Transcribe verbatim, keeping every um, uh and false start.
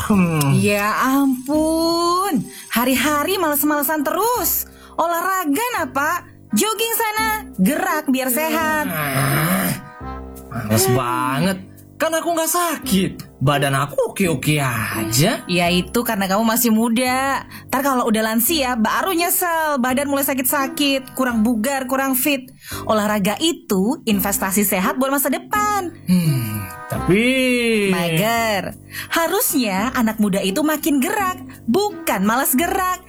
Hmm. Ya ampun, hari-hari males-malesan terus. Olahraga apa? Jogging sana, gerak biar sehat. Ah, males hmm. banget. Kan aku gak sakit. Badan aku oke-oke aja. Ya itu karena kamu masih muda. Ntar kalau udah lansia baru nyesel. Badan mulai sakit-sakit, kurang bugar, kurang fit. Olahraga itu investasi sehat buat masa depan. Hmm, tapi... Mager. Harusnya anak muda itu makin gerak, bukan malas gerak.